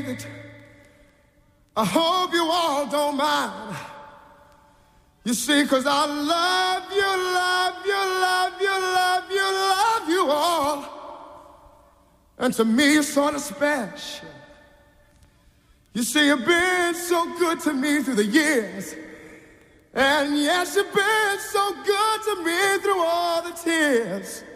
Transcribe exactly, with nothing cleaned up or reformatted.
say that I hope you all don't mind. You see, 'cause I love you, love you, love you, love you, love you all. And to me, you're sort of special. You see, you've been so good to me through the years. And yes, you've been so good to me through all the tears.